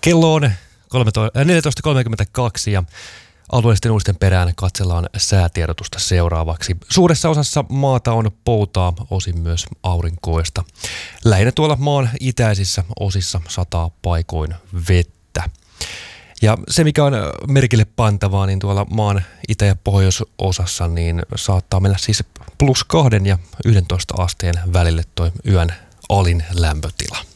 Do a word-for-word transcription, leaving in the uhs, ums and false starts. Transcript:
Kello on neljätoista kolmekymmentäkaksi ja alueellisten uutisten perään katsellaan säätiedotusta seuraavaksi. Suuressa osassa maata on poutaa, osin myös aurinkoista. Lähinnä tuolla maan itäisissä osissa sataa paikoin vettä. Ja se, mikä on merkille pantavaa, niin tuolla maan itä- ja pohjoisosassa niin saattaa mennä siis plus kahden ja yhdentoista asteen välille toi yön alin lämpötila.